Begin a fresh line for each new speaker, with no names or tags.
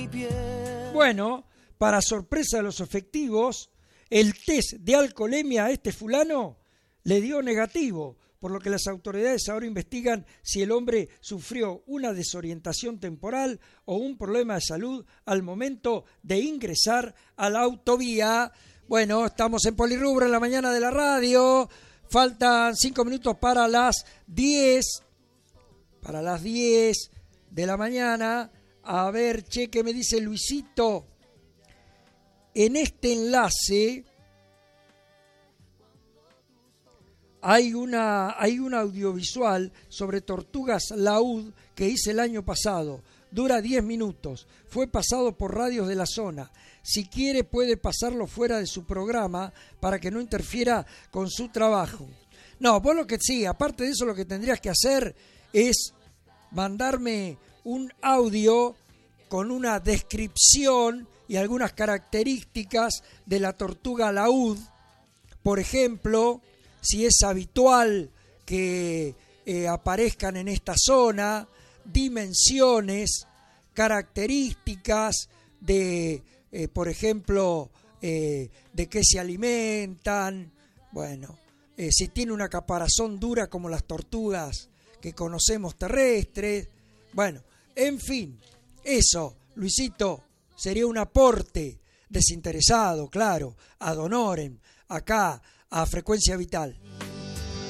Bueno, para sorpresa de los efectivos, el test de alcoholemia a este fulano le dio negativo, por lo que las autoridades ahora investigan si el hombre sufrió una desorientación temporal o un problema de salud al momento de ingresar a la autovía. Bueno, estamos en Polirrubro en la mañana de la radio. Faltan 5 minutos para las 10. Para las 10 de la mañana. A ver, che, ¿qué me dice Luisito? En este enlace hay un audiovisual sobre tortugas laúd que hice el año pasado. Dura 10 minutos. Fue pasado por radios de la zona. Si quiere puede pasarlo fuera de su programa para que no interfiera con su trabajo. No, vos lo que sí, aparte de eso lo que tendrías que hacer es mandarme un audio con una descripción y algunas características de la tortuga laúd. Por ejemplo, si es habitual que aparezcan en esta zona, dimensiones, características de, por ejemplo, de qué se alimentan, bueno, si tiene una caparazón dura como las tortugas que conocemos terrestres, bueno, en fin, eso, Luisito, sería un aporte desinteresado, claro, ad honorem, acá, a Frecuencia Vital.